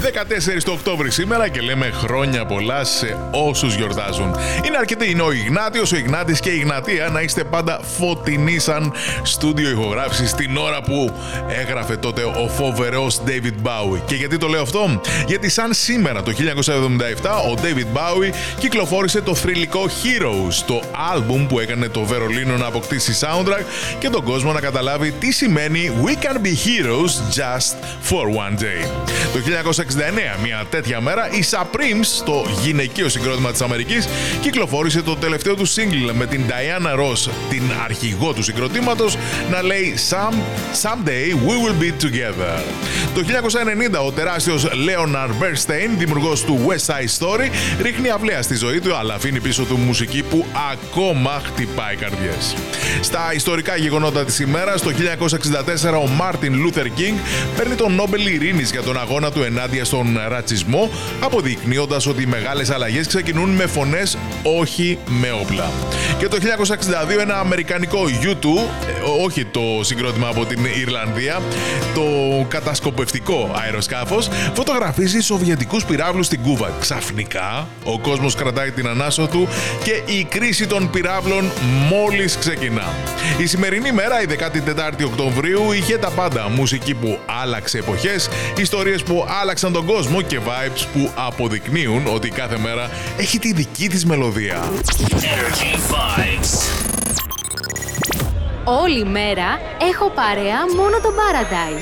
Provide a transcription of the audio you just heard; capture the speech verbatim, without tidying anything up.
δεκατέσσερις του Οκτώβρη σήμερα και λέμε χρόνια πολλά σε όσους γιορτάζουν. Είναι αρκετοί, είναι ο Ιγνάτιος, ο Ιγνάτης και η Ιγνατία να είστε πάντα φωτεινοί σαν στούντιο ηχογράφησης την ώρα που έγραφε τότε ο φοβερός David Bowie. Και γιατί το λέω αυτό? Γιατί σαν σήμερα το χίλια εννιακόσια εβδομήντα επτά ο David Bowie κυκλοφόρησε το θρυλικό Heroes, το άλμπουμ που έκανε το Βερολίνο να αποκτήσει soundtrack και τον κόσμο να καταλάβει τι σημαίνει We can be heroes just for one day. Το χίλια εννιακόσια εξήντα εννέα, μια τέτοια μέρα, η Supremes, το γυναικείο συγκρότημα της Αμερικής, κυκλοφόρησε το τελευταίο του single με την Diana Ross, την αρχηγό του συγκροτήματος, να λέει Some, Someday we will be together. Το χίλια εννιακόσια ενενήντα ο τεράστιος Leonard Bernstein, δημιουργός του West Side Story, ρίχνει αυλαία στη ζωή του, αλλά αφήνει πίσω του μουσική που ακόμα χτυπάει καρδιές. Στα ιστορικά γεγονότα της ημέρας, το χίλια εννιακόσια εξήντα τέσσερα ο Μάρτιν Λούθερ Κίνγκ παίρνει τον Νόμπελ Ειρήνης για τον αγώνα του ενάντια στον ρατσισμό, αποδεικνύοντας ότι οι μεγάλες αλλαγές ξεκινούν με φωνές, όχι με όπλα. Και το χίλια εννιακόσια εξήντα δύο ένα αμερικανικό γιου τού, ε, όχι το συγκρότημα από την Ιρλανδία, το κατασκοπευτικό αεροσκάφος, φωτογραφίζει σοβιετικούς πυράβλους στην Κούβα. Ξαφνικά ο κόσμος κρατάει την ανάσο του και η κρίση των πυράβλων μόλις ξεκινά. Η σημερινή μέρα, η δεκάτη τέταρτη Οκτωβρίου, είχε τα πάντα. Μουσική που άλλαξε εποχές, ιστορίες που άλλαξαν τον κόσμο και vibes που αποδεικνύουν ότι κάθε μέρα έχει τη δική της μελωδία. Όλη μέρα έχω παρέα μόνο το Paradise.